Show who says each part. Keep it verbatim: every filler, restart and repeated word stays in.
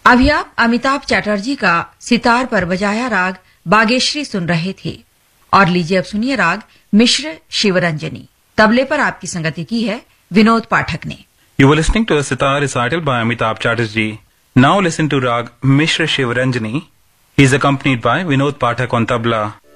Speaker 1: अभी आप अमिताभ चटर्जी का सितार पर बजाया राग बागेश्वरी सुन रहे थे और लीजिए अब सुनिए राग मिश्र शिवरंजनी। तबले पर आपकी संगति की है विनोद पाठक ने।
Speaker 2: You were listening to a sitar recital by Amitabh Chatterjee. Now listen to Rag Mishra Shivaranjani. He is accompanied by Vinod Pathak on tabla